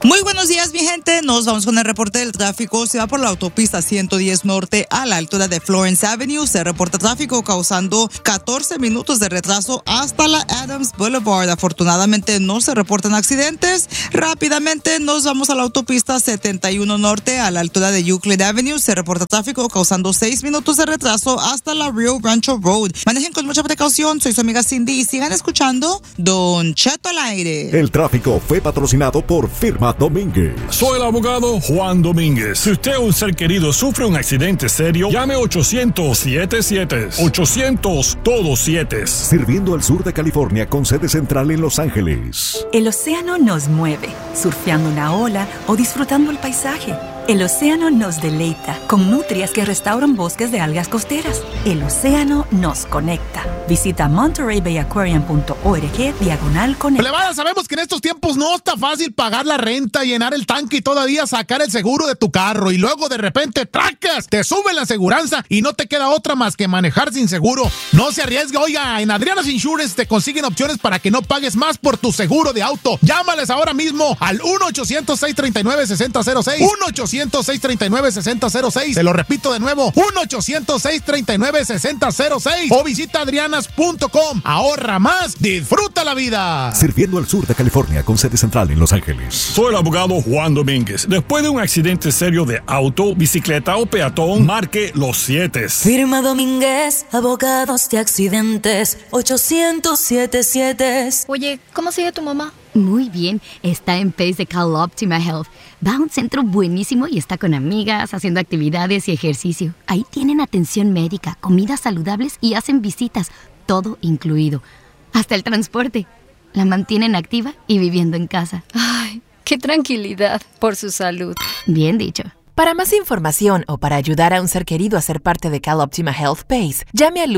Muy buenos días, mi gente. Nos vamos con el reporte del tráfico. Se va por la autopista 110 Norte a la altura de Florence Avenue. Se reporta tráfico causando 14 minutos de retraso hasta la Adams Boulevard. Afortunadamente no se reportan accidentes. Rápidamente nos vamos a la autopista 71 Norte a la altura de Euclid Avenue. Se reporta tráfico causando 6 minutos de retraso hasta la Rio Rancho Road. Manejen con mucha precaución. Soy su amiga Cindy y sigan escuchando Don Cheto al aire. El tráfico fue patrocinado por Firma Domínguez. Soy el abogado Juan Domínguez. Si usted o un ser querido sufre un accidente serio, llame 800-77. 800 todos 7. Sirviendo al sur de California con sede central en Los Ángeles. El océano nos mueve, surfeando una ola o disfrutando el paisaje. El océano nos deleita con nutrias que restauran bosques de algas costeras. El océano nos conecta. Visita montereybayaquarium.org/conecta. Plebada, sabemos que en estos tiempos no está fácil pagar la renta, llenar el tanque y todavía sacar el seguro de tu carro. Y luego de repente, ¡tracas! Te sube la aseguranza y no te queda otra más que manejar sin seguro. No se arriesgue. Oiga, en Adriana's Insurance te consiguen opciones para que no pagues más por tu seguro de auto. Llámales ahora mismo al 1-800-639-6006. 1-800-639-6006. Te lo repito de nuevo, 1-800-639-6006. O visita adrianas.com. Ahorra más, disfruta la vida. Sirviendo al sur de California con sede central en Los Ángeles. Soy el abogado Juan Domínguez. Después de un accidente serio de auto, bicicleta o peatón, marque los 7. Firma Domínguez, abogados de accidentes, 800-77. Oye, ¿cómo sigue tu mamá? Muy bien, está en PACE de CalOptima Health. Va a un centro buenísimo y está con amigas, haciendo actividades y ejercicio. Ahí tienen atención médica, comidas saludables y hacen visitas, todo incluido. Hasta el transporte. La mantienen activa y viviendo en casa. Ay, qué tranquilidad por su salud. Bien dicho. Para más información o para ayudar a un ser querido a ser parte de CalOptima Health PACE, llame al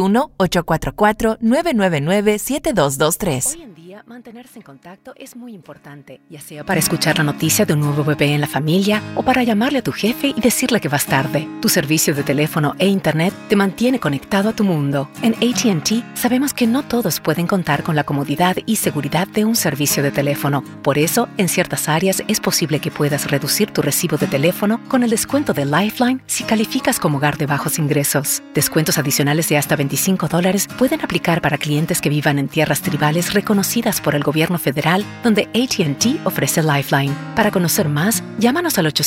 1-844-999-7223. Hoy en día, mantenerse en contacto es muy importante, ya sea para escuchar la noticia de un nuevo bebé en la familia o para llamarle a tu jefe y decirle que vas tarde. Tu servicio de teléfono e internet te mantiene conectado a tu mundo. En AT&T sabemos que no todos pueden contar con la comodidad y seguridad de un servicio de teléfono. Por eso, en ciertas áreas es posible que puedas reducir tu recibo de teléfono con el descuento de Lifeline si calificas como hogar de bajos ingresos. Descuentos adicionales de hasta $25 pueden aplicar para clientes que vivan en tierras tribales reconocidas por el gobierno federal, donde AT&T ofrece Lifeline. Para conocer más, llámanos al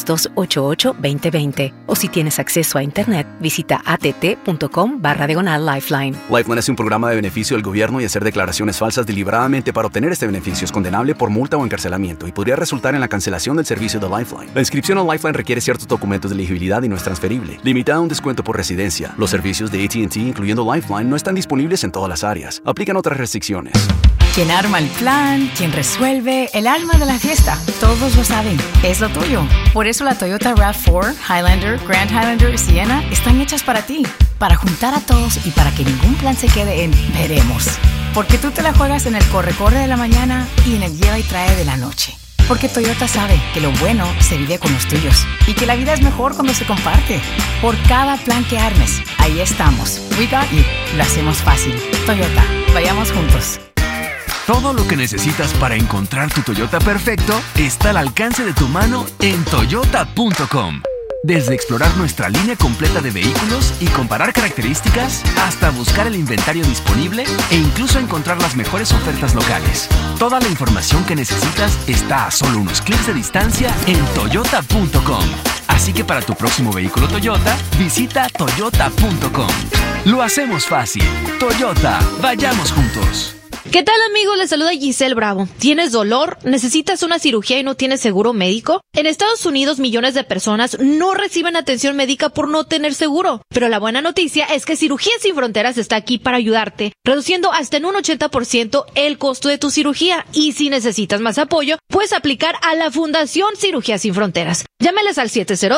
800-288-2020 o si tienes acceso a internet, visita att.com/Lifeline. Lifeline es un programa de beneficio del gobierno y hacer declaraciones falsas deliberadamente para obtener este beneficio es condenable por multa o encarcelamiento y podría resultar en la cancelación del servicio de Lifeline. La inscripción a Lifeline requiere ciertos documentos de elegibilidad y no es transferible. Limitada a un descuento por residencia. Los servicios de AT&T, incluyendo Lifeline, no están disponibles en todas las áreas. Aplican otras restricciones. Quien arma el plan, quien resuelve, el alma de la fiesta. Todos lo saben, es lo tuyo. Por eso la Toyota RAV4, Highlander, Grand Highlander y Sienna están hechas para ti. Para juntar a todos y para que ningún plan se quede en veremos. Porque tú te la juegas en el corre-corre de la mañana y en el lleva y trae de la noche. Porque Toyota sabe que lo bueno se vive con los tuyos y que la vida es mejor cuando se comparte. Por cada plan que armes, ahí estamos. We got you. Lo hacemos fácil. Toyota, vayamos juntos. Todo lo que necesitas para encontrar tu Toyota perfecto está al alcance de tu mano en toyota.com. Desde explorar nuestra línea completa de vehículos y comparar características, hasta buscar el inventario disponible e incluso encontrar las mejores ofertas locales. Toda la información que necesitas está a solo unos clics de distancia en toyota.com. Así que para tu próximo vehículo Toyota, visita toyota.com. Lo hacemos fácil. Toyota, vayamos juntos. ¿Qué tal, amigos? Les saluda Giselle Bravo. ¿Tienes dolor? ¿Necesitas una cirugía y no tienes seguro médico? En Estados Unidos, millones de personas no reciben atención médica por no tener seguro. Pero la buena noticia es que Cirugías Sin Fronteras está aquí para ayudarte, reduciendo hasta en un 80% el costo de tu cirugía. Y si necesitas más apoyo, puedes aplicar a la Fundación Cirugías Sin Fronteras. Llámales al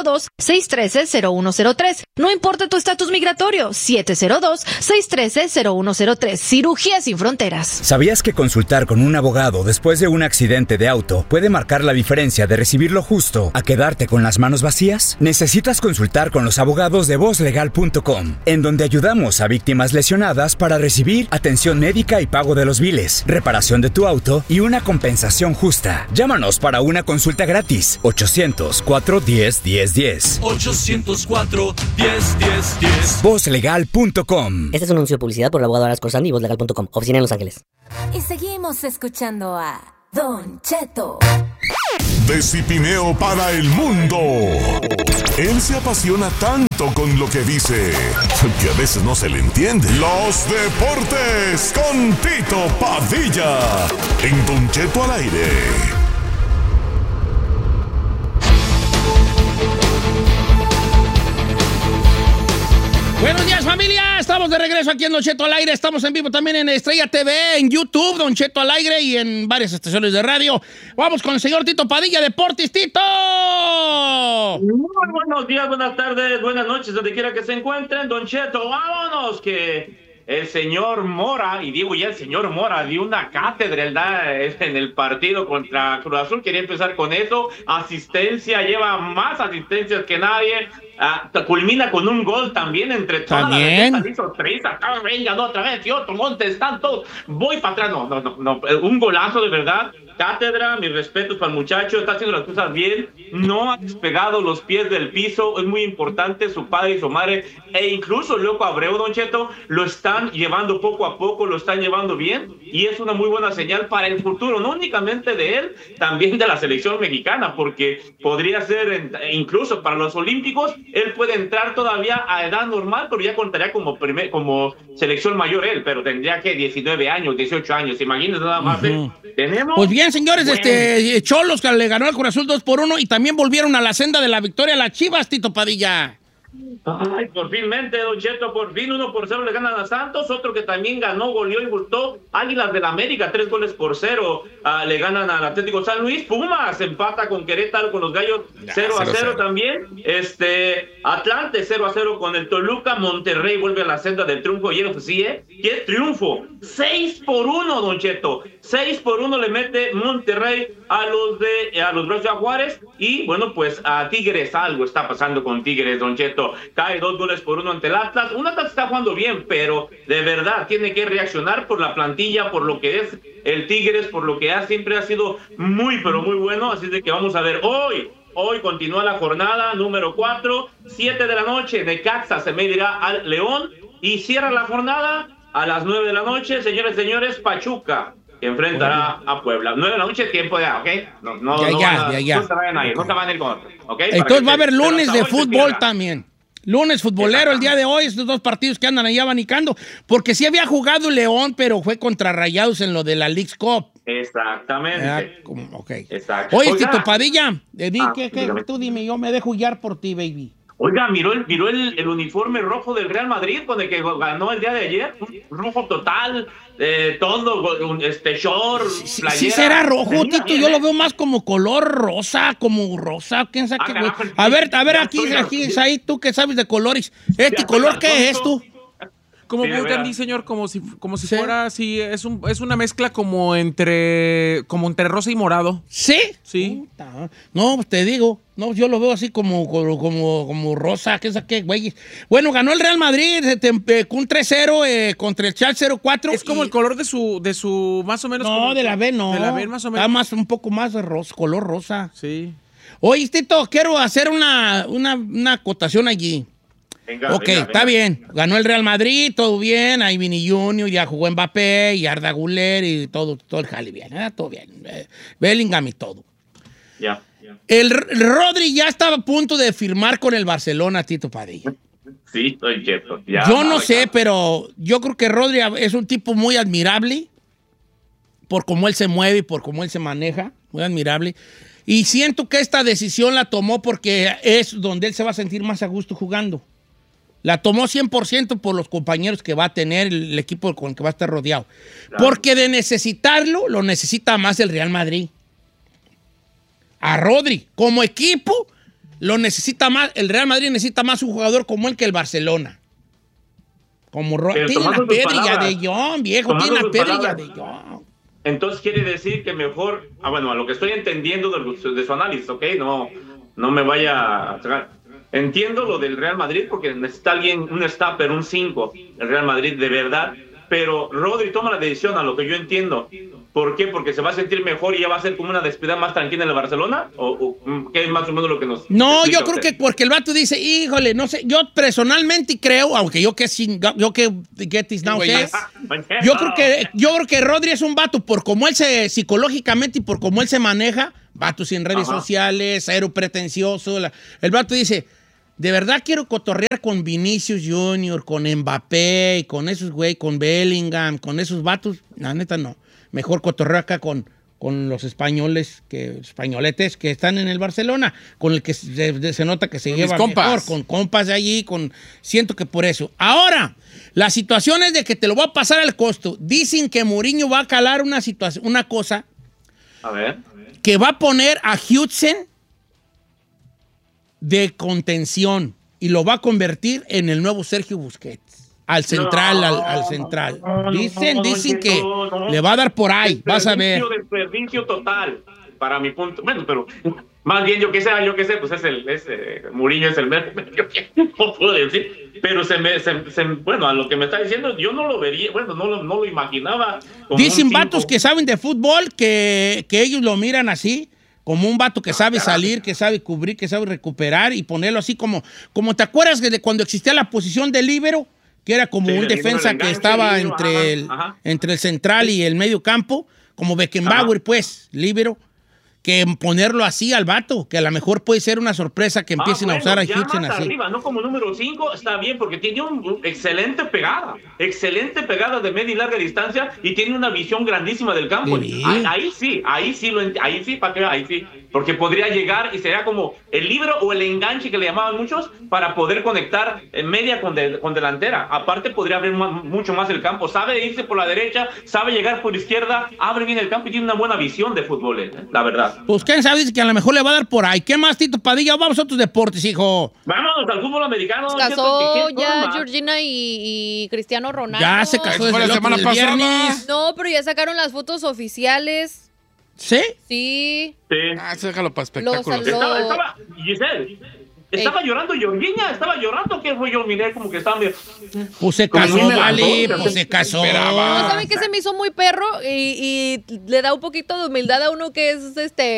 702-613-0103. No importa tu estatus migratorio, 702-613-0103. Cirugías Sin Fronteras. ¿Sabías que consultar con un abogado después de un accidente de auto puede marcar la diferencia de recibir lo justo a quedarte con las manos vacías? Necesitas consultar con los abogados de vozlegal.com, en donde ayudamos a víctimas lesionadas para recibir atención médica y pago de los biles, reparación de tu auto y una compensación justa. Llámanos para una consulta gratis. 800-410-1010. 800-410-1010. Vozlegal.com. Este es un anuncio de publicidad por el abogado Aras Corsandi y vozlegal.com. Oficina en Los Ángeles. Y seguimos escuchando a Don Cheto. De Cipineo para el mundo. Él se apasiona tanto con lo que dice que a veces no se le entiende. Los deportes con Tito Padilla en Don Cheto al aire. Buenos días, familia. Estamos de regreso aquí en Don Cheto al aire. Estamos en vivo también en Estrella TV, en YouTube, Don Cheto al aire y en varias estaciones de radio. Vamos con el señor Tito Padilla, Deportes. ¡Tito! Muy buenos días, buenas tardes, buenas noches, donde quiera que se encuentren. Don Cheto, vámonos, que el señor Mora, y digo ya el señor Mora, dio una cátedra en el partido contra Cruz Azul. Quería empezar con eso. Asistencia, lleva más asistencias que nadie. Culmina con un gol también entre todas las defensas. Hizo 3, acá venga otra vez, y otro Montes, están todos. Voy para atrás. No. Un golazo de verdad. Cátedra, mis respetos para el muchacho, está haciendo las cosas bien, no ha despegado los pies del piso, es muy importante, su padre y su madre, e incluso Loco Abreu, Don Cheto, lo están llevando poco a poco, lo están llevando bien, y es una muy buena señal para el futuro, no únicamente de él, también de la selección mexicana, porque podría ser, incluso para los olímpicos, él puede entrar todavía a edad normal, pero ya contaría como selección mayor él, pero tendría que 19 años, 18 años, imagínense nada más. Tenemos... Pues bien, señores, Cholos que le ganó al Cruz Azul 2-1 y también volvieron a la senda de la victoria a las Chivas, Tito Padilla. Ay, por finmente, Don Cheto, por fin 1-0 le ganan a Santos, otro que también ganó, goleó y gustó, Águilas del América, 3-0, le ganan al Atlético San Luis, Pumas empata con Querétaro, con los Gallos, 0-0 también, Atlante 0-0 con el Toluca, Monterrey vuelve a la senda del triunfo, y eso sí, qué triunfo, 6-1, Don Cheto, 6-1 le mete Monterrey a los Bravos de Juárez, y bueno, pues a Tigres, algo está pasando con Tigres, Don Cheto. Cae 2-1 ante el Atlas. Un Atlas está jugando bien, pero de verdad tiene que reaccionar por la plantilla, por lo que es el Tigres, por lo que siempre ha sido muy, pero muy bueno. Así de que vamos a ver hoy continúa la jornada número 4, 7 de la noche. Necaxa se medirá al León y cierra la jornada a las 9 de la noche. Señores, Pachuca que enfrentará a Puebla. 9 de la noche, tiempo ya, ¿ok? No se vayan a ir, no se van a ir con otro, ¿ok? Entonces va a haber lunes de fútbol también. Lunes futbolero el día de hoy, estos dos partidos que andan ahí abanicando, porque sí había jugado León, pero fue contra Rayados en lo de la Leagues Cup. Exactamente. Okay. Exacto. Oye, Tito Padilla, tú dime, yo me dejo guiar por ti, baby. Oiga, miró el uniforme rojo del Real Madrid con el que ganó el día de ayer, rojo total, todo, short, playera. Sí será rojo, Tito, yo lo veo más como color rosa, quién sabe qué. A ver, aquí, ahí tú que sabes de colores, color qué es tú? Como Burgundy, señor, como si fuera así, es una mezcla como entre rosa y morado. ¿Sí? Sí. No, pues te digo, no, yo lo veo así como rosa, qué güey. Bueno, ganó el Real Madrid con un 3-0 contra el Chelsea 0-4. Es como el color de su más o menos. No, de la B no. De la B más o menos. Está un poco más de rosa, color rosa. Sí. Oye, Tito, quiero hacer una acotación allí. Venga. Está bien. Ganó el Real Madrid, todo bien. Ahí Vini Junior, ya jugó Mbappé y Arda Güler y todo el jale bien. Todo bien. Bellingham y todo. Ya. El Rodri ya estaba a punto de firmar con el Barcelona, Tito Padilla. Sí, estoy quieto. Yo no sé, pero yo creo que Rodri es un tipo muy admirable por cómo él se mueve y por cómo él se maneja. Muy admirable. Y siento que esta decisión la tomó porque es donde él se va a sentir más a gusto jugando. La tomó 100% por los compañeros que va a tener, el equipo con el que va a estar rodeado. Claro. Porque de necesitarlo, lo necesita más el Real Madrid. A Rodri, como equipo, lo necesita más. El Real Madrid necesita más un jugador como él que el Barcelona. Como tiene la pedrilla de John, viejo, tiene la pedrilla de John. Entonces quiere decir que mejor, bueno, a lo que estoy entendiendo de su análisis, ¿ok? No me vaya a tragar. Entiendo lo del Real Madrid porque necesita alguien, un stopper, un 5, el Real Madrid de verdad, pero Rodri toma la decisión a lo que yo entiendo. ¿Por qué? Porque se va a sentir mejor y ya va a ser como una despedida más tranquila en el Barcelona, o ¿qué es más o menos lo que nos... No, yo creo que porque el vato dice, híjole, no sé, yo personalmente creo, aunque yo que get this now sé, yo creo que Rodri es un vato por cómo él se psicológicamente y por cómo él se maneja, vato sin redes sociales, cero pretencioso, el vato dice, de verdad quiero cotorrear con Vinicius Junior, con Mbappé, y con esos güey, con Bellingham, con esos vatos, la neta no. Mejor cotorreo acá con los españoletes que están en el Barcelona, con el que se nota que se lleva mejor, con compas de allí, siento que por eso. Ahora, la situación es de que te lo voy a pasar al costo. Dicen que Mourinho va a calar una cosa, a ver, que va a poner a Hudson de contención y lo va a convertir en el nuevo Sergio Busquets. Al central, al central. Dicen que le va a dar por ahí, vas a ver. Desperdicio total, para mi punto. Bueno, pero más bien yo qué sé, pues Mourinho es el mejor, no puedo decir. Pero bueno, a lo que me está diciendo, yo no lo vería, bueno, no lo imaginaba. Dicen vatos que saben de fútbol, que ellos lo miran así. Como un vato que sabe salir, que sabe cubrir, que sabe recuperar y ponerlo así como te acuerdas de cuando existía la posición de líbero, que era como un defensa que estaba entre el central y el medio campo, como Beckenbauer, pues, líbero, que ponerlo así al vato, que a lo mejor puede ser una sorpresa que empiecen a usar a Hudson así. Arriba, no como número 5, está bien, porque tiene una excelente pegada de media y larga distancia y tiene una visión grandísima del campo. Ahí sí, ¿para qué? Ahí sí, porque podría llegar y sería como el libro o el enganche que le llamaban muchos para poder conectar en media con delantera. Aparte podría abrir mucho más el campo, sabe irse por la derecha, sabe llegar por izquierda, abre bien el campo y tiene una buena visión de fútbol, la verdad. Pues quién sabe, dice que a lo mejor le va a dar por ahí. ¿Qué más, Tito Padilla? Vamos a otros deportes, hijo. Vámonos al fútbol americano. Se casó ya Georgina y Cristiano Ronaldo. Ya se casó desde la semana pasada. No, pero ya sacaron las fotos oficiales. ¿Sí? Sí. Déjalo para espectáculos. Estaba Giselle. Estaba llorando Georgina, ¿qué fue? Yo miré como que estaba... Pues se casó, vale, pues se casó. No, ¿saben qué se me hizo muy perro? Y le da un poquito de humildad a uno que es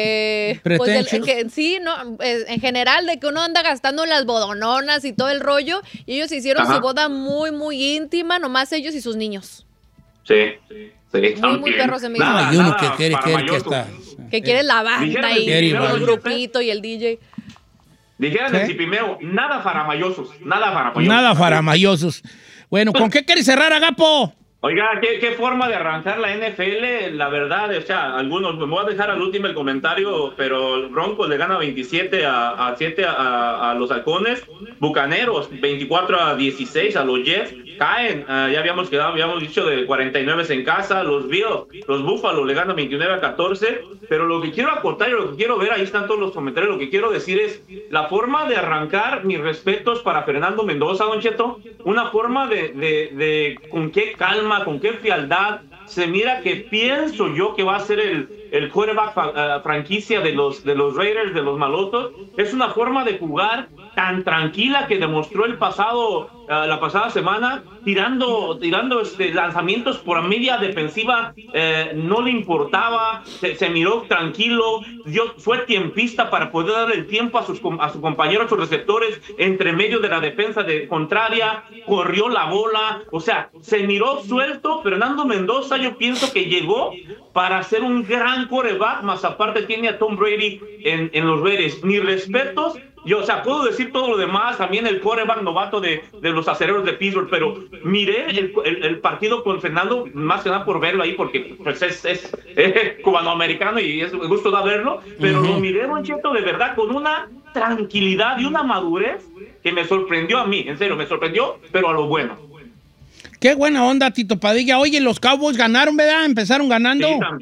pues, sí, no, en general, de que uno anda gastando en las bodononas y todo el rollo. Y ellos hicieron su boda muy, muy íntima, nomás ellos y sus niños. Sí. Muy perro se me hizo. Hay uno que quiere que está... Que quiere la banda y el grupito y el DJ. Dijeron en Cipimeo, nada faramayosos. Nada faramayosos. Bueno, ¿con qué quieres cerrar, Agapo? Oiga, ¿qué forma de arrancar la NFL? La verdad, o sea, algunos, me voy a dejar al último el comentario, pero el Broncos le gana 27 a 7 a los Halcones. Bucaneros, 24-16 a los Jets. Caen, ya habíamos dicho de 49 en casa. Los Bills, los Buffalo le ganan 29-14. Pero lo que quiero aportar y lo que quiero ver, ahí están todos los comentarios, lo que quiero decir es la forma de arrancar, mis respetos para Fernando Mendoza, Don Cheto, una forma de con qué calma, con qué frialdad se mira que pienso yo que va a ser el quarterback franquicia de los Raiders, de los malotos. Es una forma de jugar tan tranquila que demostró la pasada semana, tirando lanzamientos por media defensiva, no le importaba, se miró tranquilo, fue tiempista para poder darle el tiempo a su compañero, a sus receptores, entre medio de la defensa contraria, corrió la bola, o sea, se miró suelto. Fernando Mendoza, yo pienso que llegó para ser un gran quarterback, más aparte tiene a Tom Brady en los Raiders. Mis respetos. Yo, o sea, puedo decir todo lo demás, también el quarterback novato de los Acereros de Pittsburgh, pero miré el partido con Fernando, más que nada por verlo ahí, porque pues es cubanoamericano y es gusto de verlo, pero lo miré, Don Cheto, de verdad, con una tranquilidad y una madurez que me sorprendió a mí, en serio, me sorprendió, pero a lo bueno. Qué buena onda, Tito Padilla. Oye, los Cowboys ganaron, ¿verdad? Empezaron ganando.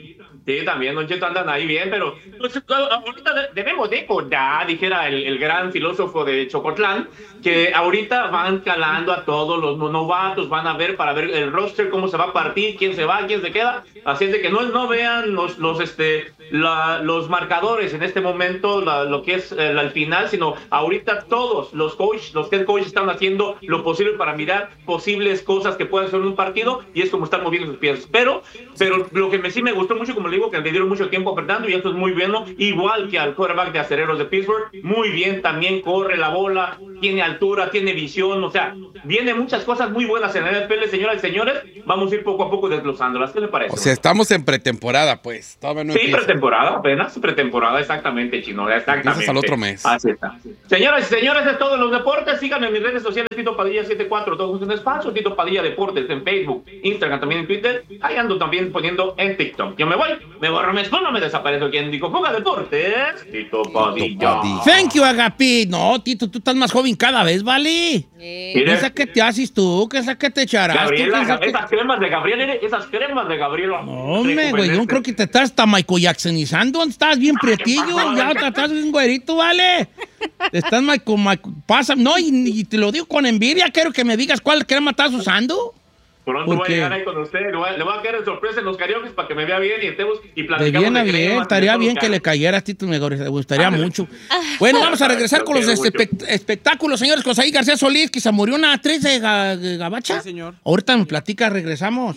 Sí, también, Don Cheto, andan ahí bien, pero pues, ahorita debemos recordar, dijera el gran filósofo de Chocotlán, que ahorita van calando a todos los novatos, van a ver para ver el roster, cómo se va a partir, quién se va, quién se queda, así es de que no vean los marcadores en este momento, lo que es al final, sino ahorita todos los head coaches están haciendo lo posible para mirar posibles cosas que puedan ser en un partido, y es como están moviendo sus piezas, pero lo que sí me gustó mucho, como le digo, que le dieron mucho tiempo apretando, y esto es muy bueno, igual que al quarterback de Acereros de Pittsburgh, muy bien, también corre la bola, tiene altura, tiene visión, o sea, viene muchas cosas muy buenas en la NFL, señoras y señores, vamos a ir poco a poco desglosándolas, ¿qué le parece? O sea, estamos en pretemporada, pues, todavía no empieza. Pretemporada, apenas pretemporada, exactamente, Chino, exactamente. Empiezas al otro mes. Así está. Señoras y señores, es todo en los deportes, síganme en mis redes sociales, Tito Padilla 74, todos en espacio, Tito Padilla Deportes, en Facebook, Instagram, también en Twitter, ahí ando también poniendo en TikTok. Yo me voy, me borro, me desaparezco. Quien dijo Fuga Deportes, Tito Padilla. Thank you, Agapi. No, Tito, tú estás más joven cada vez, ¿vale? Esa que te haces tú, que esa que te echarás. Gabriela, esas cremas de Gabriela, No, hombre, güey, yo creo que te estás hasta Michael Jacksonizando. Estás bien prietillo, ya estás bien güerito, ¿vale? Estás pasa, no, y te lo digo con envidia, quiero que me digas cuál crema estás usando. Pronto voy a llegar ahí con usted, le voy a quedar en sorpresa en los karaoke para que me vea bien y platicamos. De bien, estaría bien que le cayera a Tito, me gustaría mucho. Bueno, vamos a regresar con los espectáculos, señores. Con Saí García Solís, que se murió una actriz de Gabacha. Sí, señor. Ahorita me platica, regresamos.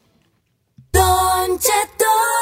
Don Cheto.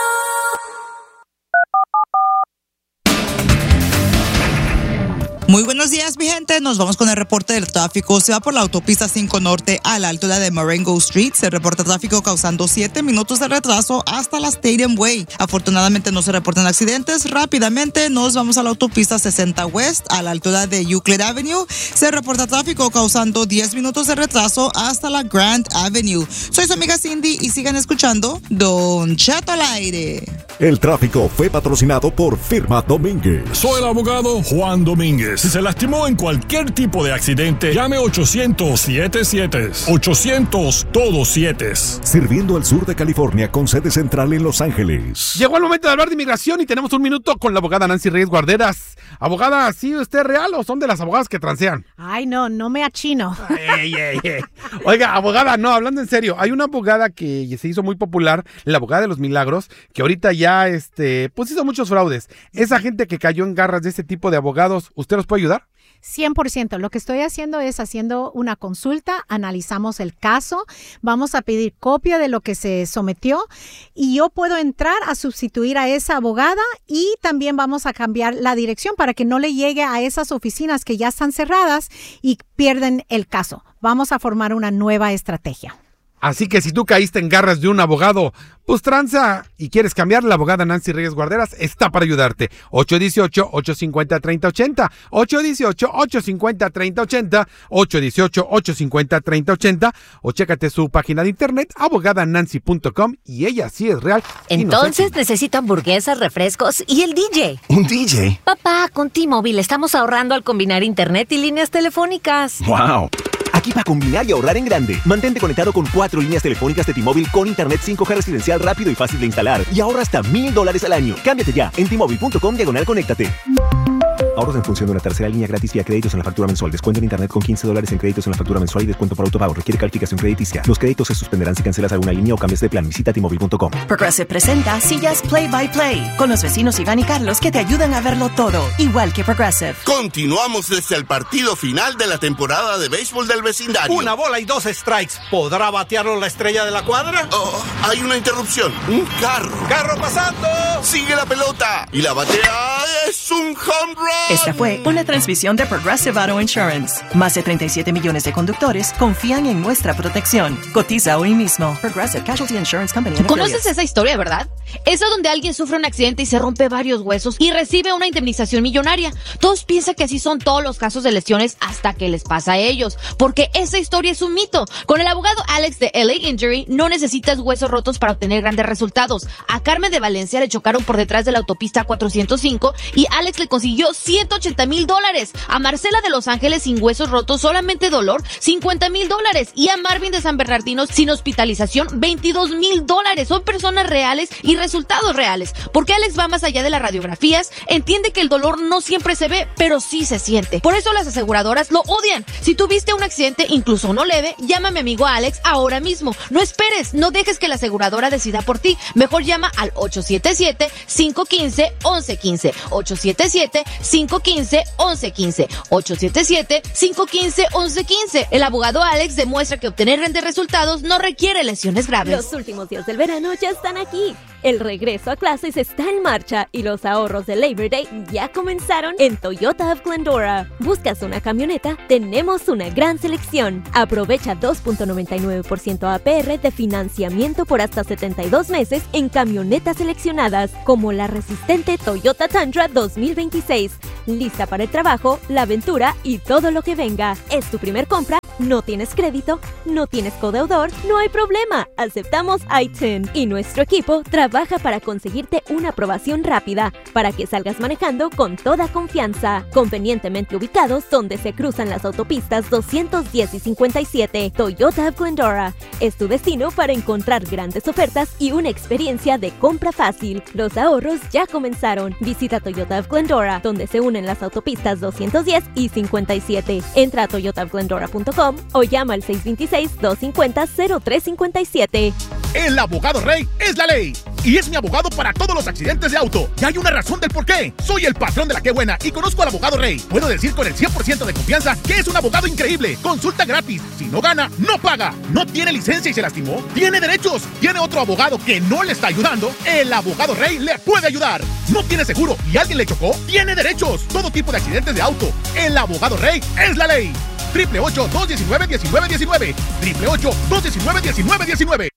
Muy buenos días, mi gente. Nos vamos con el reporte del tráfico. Se va por la autopista 5 Norte a la altura de Marengo Street. Se reporta tráfico causando 7 minutos de retraso hasta la Stadium Way. Afortunadamente no se reportan accidentes. Rápidamente nos vamos a la autopista 60 West a la altura de Euclid Avenue. Se reporta tráfico causando 10 minutos de retraso hasta la Grand Avenue. Soy su amiga Cindy y sigan escuchando Don Cheto al aire. El tráfico fue patrocinado por Firma Domínguez. Soy el abogado Juan Domínguez. Si se lastimó en cualquier tipo de accidente, llame 800-77. 800 todos 7. Sirviendo al sur de California con sede central en Los Ángeles. Llegó el momento de hablar de inmigración y tenemos un minuto con la abogada Nancy Reyes Guarderas. Abogada, ¿sí usted es real o son de las abogadas que transean? Ay, no me achino. Oiga, abogada, no, hablando en serio, hay una abogada que se hizo muy popular, la abogada de los milagros, que ahorita ya, pues hizo muchos fraudes. Esa gente que cayó en garras de este tipo de abogados, ¿usted los puede ayudar? 100%. Lo que estoy haciendo es haciendo una consulta, analizamos el caso, vamos a pedir copia de lo que se sometió y yo puedo entrar a sustituir a esa abogada y también vamos a cambiar la dirección para que no le llegue a esas oficinas que ya están cerradas y pierden el caso. Vamos a formar una nueva estrategia. Así que si tú caíste en garras de un abogado, pues tranza y quieres cambiar, la abogada Nancy Reyes Guarderas está para ayudarte. 818-850-3080, 818-850-3080, 818-850-3080 o chécate su página de internet abogadanancy.com y ella sí es real. Entonces necesito hamburguesas, refrescos y el DJ. ¿Un DJ? Papá, con T-Mobile estamos ahorrando al combinar internet y líneas telefónicas. ¡Wow! Aquí para combinar y ahorrar en grande. Mantente conectado con 4 líneas telefónicas de T-Mobile con internet 5G residencial rápido y fácil de instalar. Y ahorra hasta $1,000 al año. Cámbiate ya en T-Mobile.com/conéctate. Ahorros en función de una tercera línea gratis vía créditos en la factura mensual. Descuento en internet con $15 en créditos en la factura mensual y descuento por autopago. Requiere calificación crediticia. Los créditos se suspenderán si cancelas alguna línea o cambias de plan. Visita T-Mobile.com. Progressive presenta Sillas Play by Play con los vecinos Iván y Carlos que te ayudan a verlo todo, igual que Progressive. Continuamos desde el partido final de la temporada de béisbol del vecindario. Una bola y 2 strikes. ¿Podrá batearlo la estrella de la cuadra? Oh, hay una interrupción. Un carro. ¡Carro pasando! Sigue la pelota. Y la batea es un home run. Esta fue una transmisión de Progressive Auto Insurance. Más de 37 millones de conductores confían en nuestra protección. Cotiza hoy mismo. Progressive Casualty Insurance Company. ¿Conoces esa historia, verdad? Esa donde alguien sufre un accidente y se rompe varios huesos y recibe una indemnización millonaria. Todos piensan que así son todos los casos de lesiones hasta que les pasa a ellos, porque esa historia es un mito. Con el abogado Alex de LA Injury no necesitas huesos rotos para obtener grandes resultados. A Carmen de Valencia le chocaron por detrás de la autopista 405 y Alex le consiguió $100 $180,000. A Marcela de Los Ángeles sin huesos rotos, solamente dolor, $50,000. Y a Marvin de San Bernardino sin hospitalización, $22,000. Son personas reales y resultados reales. Porque Alex va más allá de las radiografías, entiende que el dolor no siempre se ve, pero sí se siente. Por eso las aseguradoras lo odian. Si tuviste un accidente, incluso uno leve, llama a mi amigo Alex ahora mismo. No esperes, no dejes que la aseguradora decida por ti. Mejor llama al 877-515-1115. 877-515-1115. 877-515-1115. El abogado Alex demuestra que obtener grandes resultados no requiere lesiones graves. Los últimos días del verano ya están aquí. El regreso a clases está en marcha y los ahorros de Labor Day ya comenzaron en Toyota of Glendora. ¿Buscas una camioneta? Tenemos una gran selección. Aprovecha 2.99% APR de financiamiento por hasta 72 meses en camionetas seleccionadas, como la resistente Toyota Tundra 2026. Lista para el trabajo, la aventura y todo lo que venga. ¿Es tu primer compra? ¿No tienes crédito? ¿No tienes codeudor? No hay problema. Aceptamos I-10 y nuestro equipo trabaja para conseguirte una aprobación rápida para que salgas manejando con toda confianza. Convenientemente ubicados donde se cruzan las autopistas 210 y 57. Toyota of Glendora es tu destino para encontrar grandes ofertas y una experiencia de compra fácil. Los ahorros ya comenzaron. Visita Toyota of Glendora, donde se unen las autopistas 210 y 57. Entra a toyotaofglendora.com o llama al 626-250-0357. El abogado Rey es la ley y es mi abogado para todos los accidentes de auto. Y hay una razón del por qué. Soy el patrón de la Qué Buena y conozco al abogado Rey. Puedo decir con el 100% de confianza que es un abogado increíble. Consulta gratis. Si no gana, no paga. No tiene licencia y se lastimó, tiene derechos. Tiene otro abogado que no le está ayudando. El abogado Rey le puede ayudar. No tiene seguro y alguien le chocó, tiene derechos. Todo tipo de accidentes de auto. El abogado Rey es la ley. 888-219-1919. 888-219-1919.